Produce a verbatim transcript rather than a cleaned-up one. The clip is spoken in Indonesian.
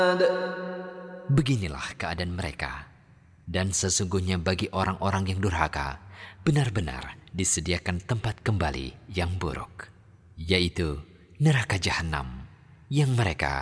Beginilah keadaan mereka. Dan sesungguhnya bagi orang-orang yang durhaka, benar-benar disediakan tempat kembali yang buruk, yaitu neraka jahanam, yang mereka